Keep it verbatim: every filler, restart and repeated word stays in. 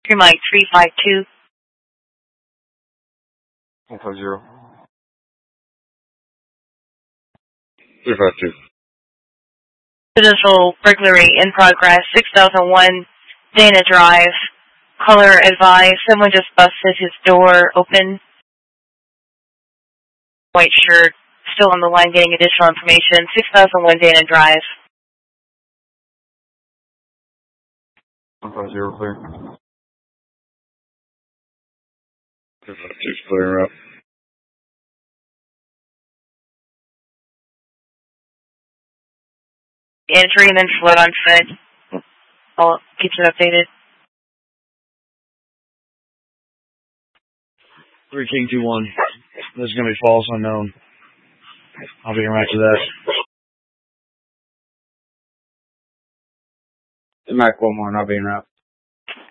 Three Mike three five two. One five zero. Three five two. Residential burglary in progress. Six thousand one Dana Drive. Caller advised. Someone just busted his door open. White shirt. Still on the line getting additional information. Six thousand one Dana Drive. One five zero clear. Two five two clear up. Entry and then flood on foot. I'll keep you updated. Three King two one. This is gonna be false unknown. I'll be right to that. Mac one more and I'll be in route.